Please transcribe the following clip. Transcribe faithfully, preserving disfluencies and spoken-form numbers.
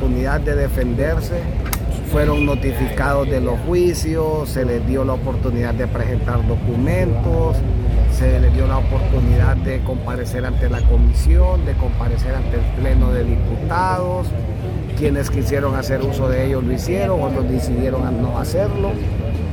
oportunidad de defenderse, fueron notificados de los juicios, se les dio la oportunidad de presentar documentos, se les dio la oportunidad de comparecer ante la comisión, de comparecer ante el pleno de diputados. Quienes quisieron hacer uso de ellos lo hicieron, otros decidieron no hacerlo.